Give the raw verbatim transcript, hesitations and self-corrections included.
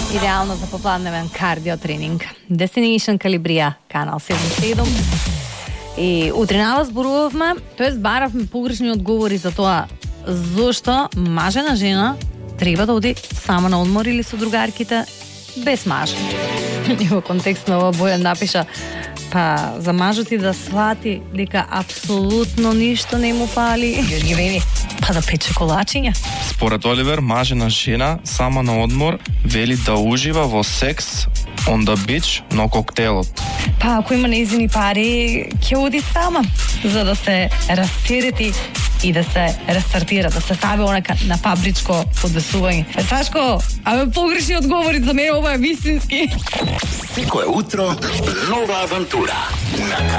Идеално за попладневен кардио тренинг. Destination Калибрија, канал седум седум. И утринава зборувавме, тоест баравме погрешни одговори за тоа зошто мажена жена треба да оди сама на одмор или со другарките без маж. И во контекст на ова Бојан напиша, па за мажот и да свати дека апсолутно ништо не му фали. Георги вели, па да пече колачиња. Според Оливер, мажена жена сама на одмор вели да ужива во секс on the beach, но коктелот. Па ако има нејзини пари, ќе оди сама, за да се растерети и да се рестартира, да се стави онака на фабричко подвесување. Е, Сашко, абе погрешни одговори, за мене ова е вистински. Секое утро нова авантура.